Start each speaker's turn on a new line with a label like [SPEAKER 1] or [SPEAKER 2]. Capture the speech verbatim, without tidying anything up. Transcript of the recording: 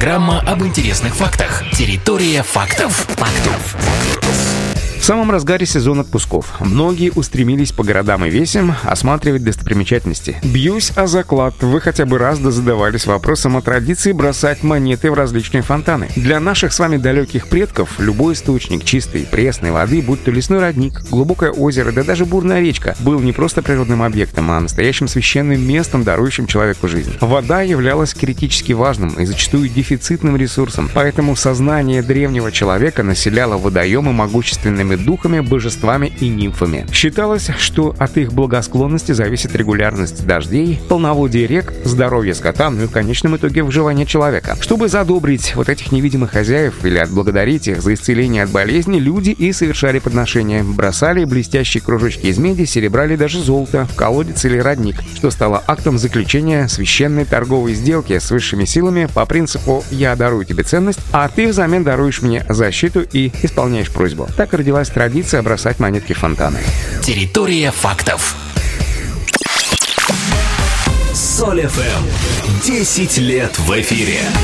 [SPEAKER 1] Программа об интересных фактах. Территория фактов. Фактов.
[SPEAKER 2] В самом разгаре сезона отпусков многие устремились по городам и весям осматривать достопримечательности. Бьюсь о заклад, вы хотя бы раз да задавались вопросом о традиции бросать монеты в различные фонтаны. Для наших с вами далеких предков любой источник чистой пресной воды, будь то лесной родник, глубокое озеро, да даже бурная речка, был не просто природным объектом, а настоящим священным местом, дарующим человеку жизнь. Вода являлась критически важным и зачастую дефицитным ресурсом, поэтому сознание древнего человека населяло водоемы могущественными духами, божествами и нимфами. Считалось, что от их благосклонности зависит регулярность дождей, полноводие рек, здоровье скота, ну и в конечном итоге выживание человека. Чтобы задобрить вот этих невидимых хозяев или отблагодарить их за исцеление от болезни, люди и совершали подношения. Бросали блестящие кружочки из меди, серебра или даже золота в колодец или родник, что стало актом заключения священной торговой сделки с высшими силами по принципу «я дарую тебе ценность, а ты взамен даруешь мне защиту и исполняешь просьбу». Так и родилась традиция бросать монетки в фонтаны.
[SPEAKER 1] Территория фактов. Соль эф эм. десять лет в эфире.